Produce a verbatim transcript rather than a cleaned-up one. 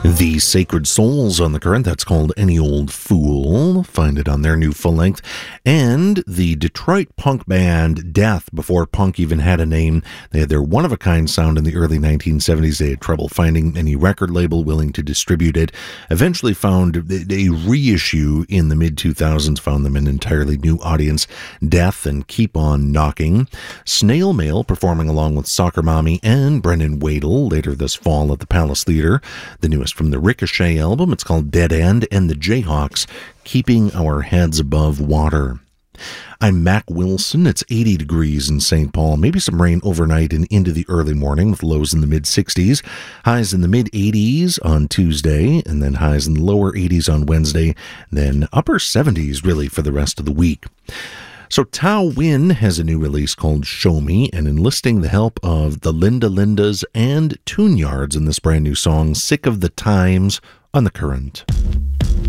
The Sacred Souls on the Current, that's called Any Old Fool. Find it on their new full length. And the Detroit punk band Death, before punk even had a name. They had their one-of-a-kind sound in the early nineteen seventies. They had trouble finding any record label willing to distribute it. Eventually found a reissue in the mid two thousands, found them an entirely new audience. Death and Keep On Knocking. Snail Mail performing along with Soccer Mommy and Brendan Wadle later this fall at the Palace Theater. The newest from the Ricochet album, it's called Dead End, and the Jayhawks, Keeping Our Heads Above Water. I'm Mac Wilson. It's eighty degrees in Saint Paul. Maybe some rain overnight and into the early morning with lows in the mid-sixties. Highs in the mid-eighties on Tuesday, and then highs in the lower eighties on Wednesday, then upper seventies really for the rest of the week. So Tao Win has a new release called Show Me, and enlisting the help of the Linda Lindas and Tune Yards in this brand new song, Sick of the Times, on the Current.